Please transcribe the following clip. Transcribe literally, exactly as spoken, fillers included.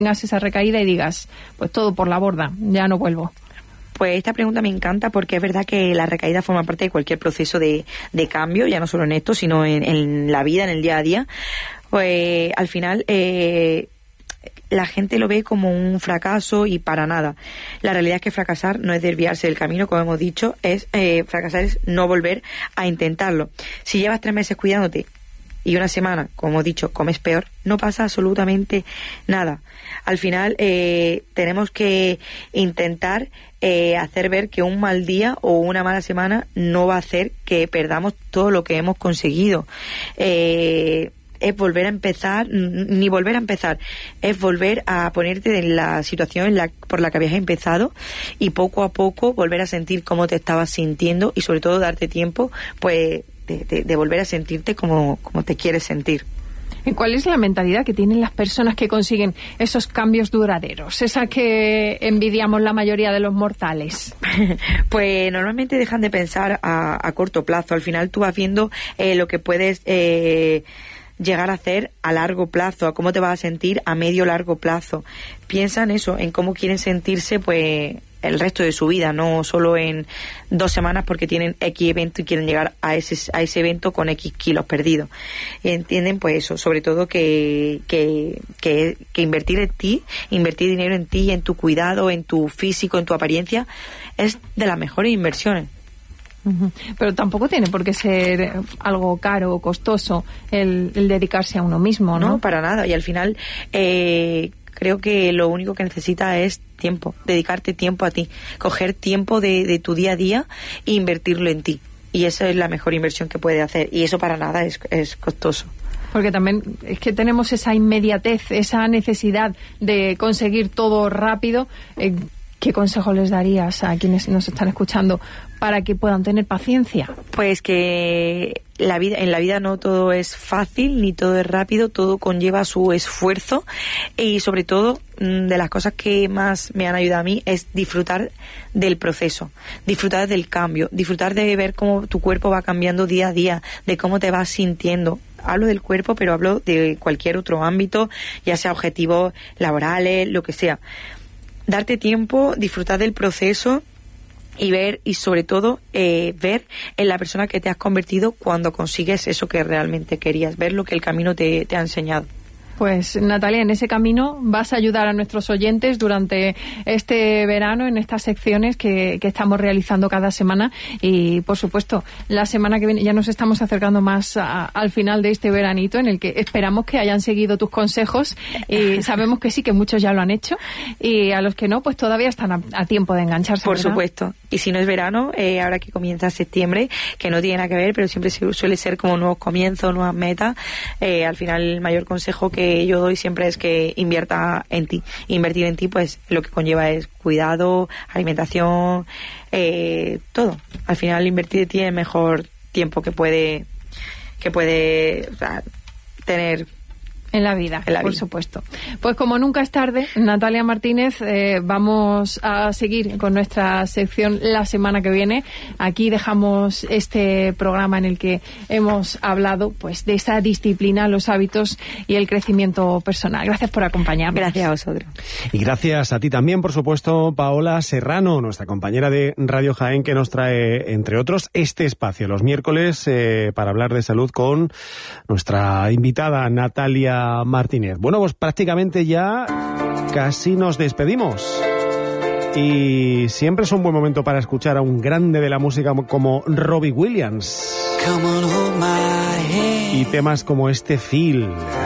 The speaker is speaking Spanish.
tengas esa recaída y digas, pues todo por la borda, ya no vuelvo? Pues esta pregunta me encanta porque es verdad que la recaída forma parte de cualquier proceso de, de cambio, ya no solo en esto, sino en, en la vida, en el día a día. Pues al final eh, la gente lo ve como un fracaso y para nada. La realidad es que fracasar no es desviarse del camino, como hemos dicho, es eh, fracasar es no volver a intentarlo. Si llevas tres meses cuidándote y una semana, como hemos dicho, comes peor, no pasa absolutamente nada. Al final eh, tenemos que intentar eh, hacer ver que un mal día o una mala semana no va a hacer que perdamos todo lo que hemos conseguido. Eh, es volver a empezar, ni volver a empezar, es volver a ponerte en la situación en la, por la que habías empezado y poco a poco volver a sentir cómo te estabas sintiendo y sobre todo darte tiempo pues de, de, de volver a sentirte como, como te quieres sentir. ¿Y cuál es la mentalidad que tienen las personas que consiguen esos cambios duraderos? Esa que envidiamos la mayoría de los mortales. Pues normalmente dejan de pensar a, a corto plazo. Al final tú vas viendo eh, lo que puedes eh, llegar a hacer a largo plazo, a cómo te vas a sentir a medio largo plazo. Piensan eso, en cómo quieren sentirse pues el resto de su vida, no solo en dos semanas porque tienen X evento y quieren llegar a ese a ese evento con X kilos perdidos. Y entienden pues eso, sobre todo que, que, que, que invertir en ti, invertir dinero en ti, en tu cuidado, en tu físico, en tu apariencia, es de las mejores inversiones. Uh-huh. Pero tampoco tiene por qué ser algo caro o costoso el, el dedicarse a uno mismo, ¿no? No, para nada. Y al final eh, creo que lo único que necesita es tiempo, dedicarte tiempo a ti, coger tiempo de, de tu día a día e invertirlo en ti. Y esa es la mejor inversión que puede hacer. Y eso para nada es, es costoso. Porque también es que tenemos esa inmediatez, esa necesidad de conseguir todo rápido. Eh, ¿Qué consejo les darías a quienes nos están escuchando para que puedan tener paciencia? Pues que la vida, en la vida no todo es fácil ni todo es rápido, todo conlleva su esfuerzo y sobre todo de las cosas que más me han ayudado a mí es disfrutar del proceso, disfrutar del cambio, disfrutar de ver cómo tu cuerpo va cambiando día a día, de cómo te vas sintiendo. Hablo del cuerpo, pero hablo de cualquier otro ámbito, ya sea objetivos laborales, lo que sea. Darte tiempo, disfrutar del proceso y ver, y sobre todo eh, ver en la persona que te has convertido cuando consigues eso que realmente querías, ver lo que el camino te, te ha enseñado. Pues Natalia, en ese camino vas a ayudar a nuestros oyentes durante este verano en estas secciones que, que estamos realizando cada semana y por supuesto la semana que viene ya nos estamos acercando más a, al final de este veranito en el que esperamos que hayan seguido tus consejos y sabemos que sí, que muchos ya lo han hecho y a los que no pues todavía están a, a tiempo de engancharse. Por ¿verdad? Supuesto, y si no es verano, eh, ahora que comienza septiembre, que no tiene nada que ver pero siempre suele ser como nuevos comienzos, nuevas metas, eh, al final el mayor consejo que yo doy siempre es que invierta en ti. Invertir en ti pues lo que conlleva es cuidado, alimentación, eh, todo. Al final invertir en ti es el mejor tiempo que puede que puede o sea, tener en la vida, en la por vida. Supuesto. Pues como nunca es tarde, Natalia Martínez, eh, vamos a seguir con nuestra sección la semana que viene. Aquí dejamos este programa en el que hemos hablado pues de esa disciplina, los hábitos y el crecimiento personal. Gracias por acompañarnos. Gracias a vosotros. Y gracias a ti también, por supuesto, Paola Serrano, nuestra compañera de Radio Jaén, que nos trae, entre otros, este espacio los miércoles eh, para hablar de salud con nuestra invitada Natalia Martínez. Bueno, pues prácticamente ya casi nos despedimos. Y siempre es un buen momento para escuchar a un grande de la música como Robbie Williams. Y temas como este Feel.